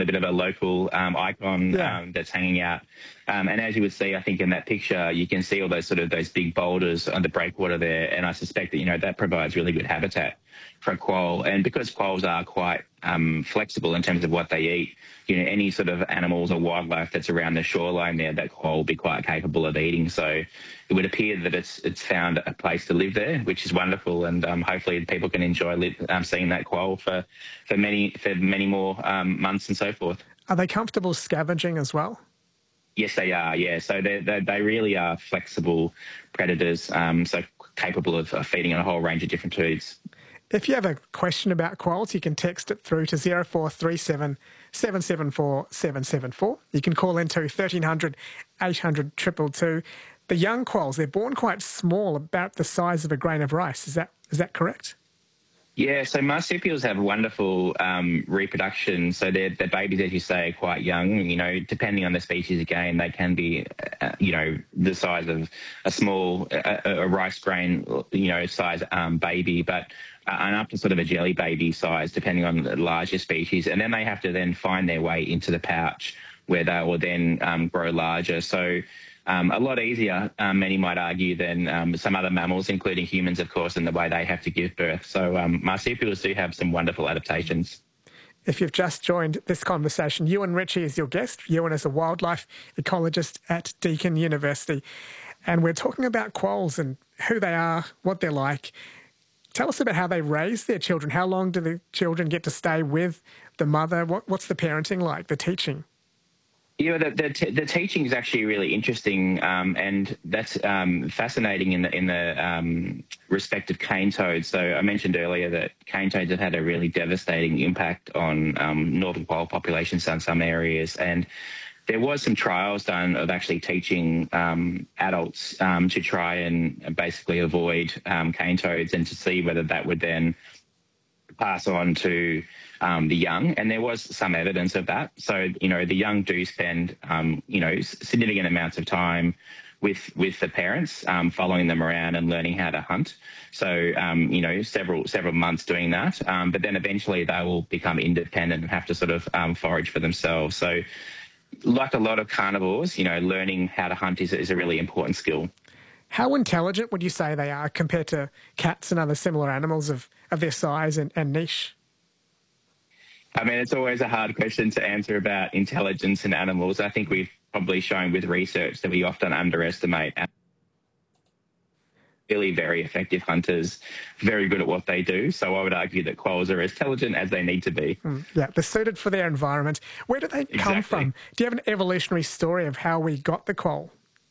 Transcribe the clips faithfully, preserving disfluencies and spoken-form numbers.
a bit of a local um, icon Yeah. um, that's hanging out. Um, and as you would see, I think in that picture, you can see all those sort of those big boulders on the breakwater there. And I suspect that, you know, that provides really good habitat for a quoll. And because quolls are quite um, flexible in terms of what they eat, you know, any sort of animals or wildlife that's around the shoreline there, that quoll will be quite capable of eating. So it would appear that it's it's found a place to live there, which is wonderful. And um, hopefully people can enjoy li- um, seeing that quoll for, for many for many more um, months and so forth. Are they comfortable scavenging as well? Yes, they are. Yeah, so they they they really are flexible predators. Um, so capable of, of feeding on a whole range of different foods. If you have a question about quolls, you can text it through to zero four three seven, seven seven four, seven seven four. You can call into thirteen hundred, eight hundred, two two two. The young quolls, they're born quite small, about the size of a grain of rice. Is that is that correct? Yeah, so marsupials have wonderful um, reproduction. So their their babies, as you say, are quite young. You know, depending on the species, again, they can be, uh, you know, the size of a small, a, a rice grain, you know, size um, baby, but uh, and up to sort of a jelly baby size, depending on the larger species. And then they have to then find their way into the pouch, where they will then um, grow larger. So Um, a lot easier, um, many might argue, than um, some other mammals, including humans, of course, in the way they have to give birth. So um, marsupials do have some wonderful adaptations. If you've just joined this conversation, Ewan Ritchie is your guest. Ewan is a wildlife ecologist at Deakin University. And we're talking about quolls and who they are, what they're like. Tell us about how they raise their children. How long do the children get to stay with the mother? What, what's the parenting like, the teaching? Yeah, the the, t- the teaching is actually really interesting, um, and that's um, fascinating in the in the um, respect of cane toads. So I mentioned earlier that cane toads have had a really devastating impact on um, northern quoll populations in some areas, and there was some trials done of actually teaching um, adults um, to try and basically avoid um, cane toads, and to see whether that would then pass on to um, the young, and there was some evidence of that. So, you know, the young do spend, um, you know, significant amounts of time with with the parents, um, following them around and learning how to hunt. So, um, you know, several several months doing that, um, but then eventually they will become independent and have to sort of um, forage for themselves. So, like a lot of carnivores, you know, learning how to hunt is, is a really important skill. How intelligent would you say they are compared to cats and other similar animals of, of their size and, and niche? I mean, it's always a hard question to answer about intelligence in animals. I think we've probably shown with research that we often underestimate really very effective hunters, very good at what they do. So I would argue that quolls are as intelligent as they need to be. Mm, yeah, they're suited for their environment. Where do they Exactly. come from? Do you have an evolutionary story of how we got the quoll?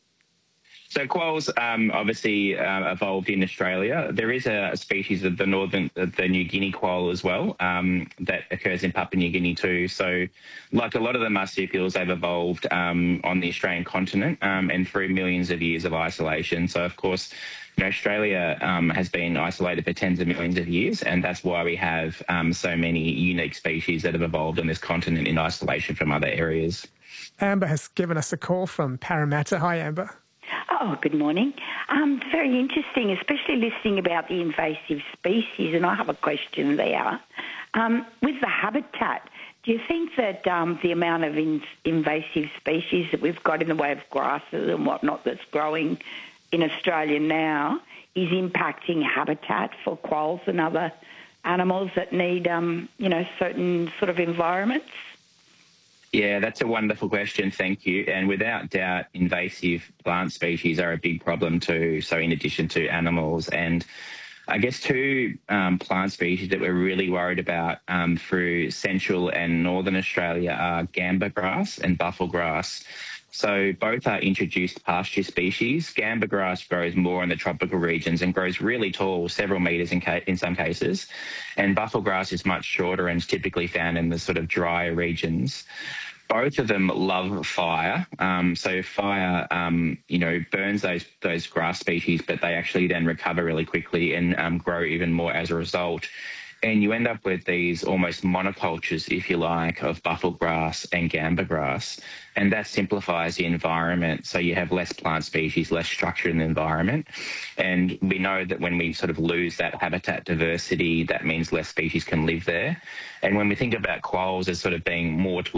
So quolls um, obviously uh, evolved in Australia. There is a species of the northern, the New Guinea quoll as well, um, that occurs in Papua New Guinea too. So like a lot of the marsupials, they've evolved um, on the Australian continent um, and through millions of years of isolation. So of course, you know, Australia um, has been isolated for tens of millions of years, and that's why we have um, so many unique species that have evolved on this continent in isolation from other areas. Amber has given us a call from Parramatta. Hi, Amber. Oh, good morning. Um, very interesting, especially listening about the invasive species, and I have a question there. Um, with the habitat, do you think that um, the amount of in- invasive species that we've got in the way of grasses and whatnot that's growing in Australia now is impacting habitat for quolls and other animals that need, um, you know, certain sort of environments? Yeah, that's a wonderful question. Thank you. And without doubt, invasive plant species are a big problem too. So in addition to animals, and I guess two um, plant species that we're really worried about um, through central and northern Australia are gamba grass and buffel grass. So both are introduced pasture species. Gamba grass grows more in the tropical regions and grows really tall, several metres in, ca- in some cases. And buffel grass is much shorter and is typically found in the sort of drier regions. Both of them love fire. Um, so fire, um, you know, burns those those grass species, but they actually then recover really quickly and um, grow even more as a result. And you end up with these almost monocultures, if you like, of buffel grass and gamba grass. And that simplifies the environment. So you have less plant species, less structure in the environment. And we know that when we sort of lose that habitat diversity, that means less species can live there. And when we think about quolls as sort of being more towards